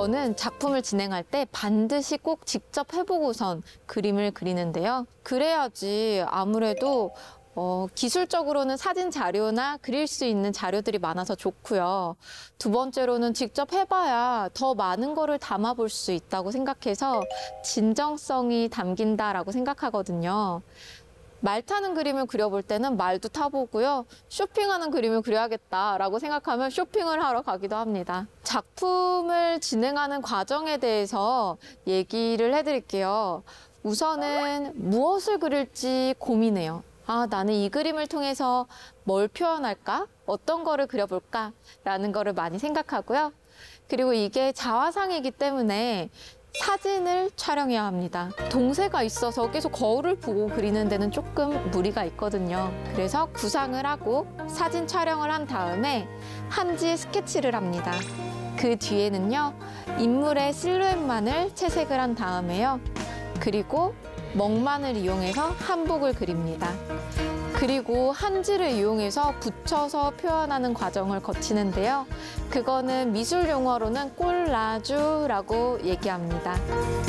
저는 작품을 진행할 때 반드시 꼭 직접 해보고선 그림을 그리는데요. 그래야지 아무래도 기술적으로는 사진 자료나 그릴 수 있는 자료들이 많아서 좋고요. 두 번째로는 직접 해봐야 더 많은 거를 담아볼 수 있다고 생각해서 진정성이 담긴다라고 생각하거든요. 말 타는 그림을 그려볼 때는 말도 타보고요. 쇼핑하는 그림을 그려야겠다라고 생각하면 쇼핑을 하러 가기도 합니다. 작품을 진행하는 과정에 대해서 얘기를 해드릴게요. 우선은 무엇을 그릴지 고민해요. 나는 이 그림을 통해서 뭘 표현할까? 어떤 거를 그려볼까? 라는 거를 많이 생각하고요. 그리고 이게 자화상이기 때문에 사진을 촬영해야 합니다. 동세가 있어서 계속 거울을 보고 그리는 데는 조금 무리가 있거든요. 그래서 구상을 하고 사진 촬영을 한 다음에 한지 스케치를 합니다. 그 뒤에는요, 인물의 실루엣만을 채색을 한 다음에요. 그리고 먹만을 이용해서 한복을 그립니다. 그리고 한지를 이용해서 붙여서 표현하는 과정을 거치는데요. 그거는 미술 용어로는 꼴라주라고 얘기합니다.